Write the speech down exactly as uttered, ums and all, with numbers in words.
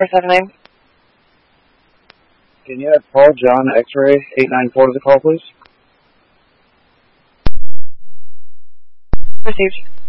seven nine. Can you have Paul John X-ray eight nine four to the call, please? Received.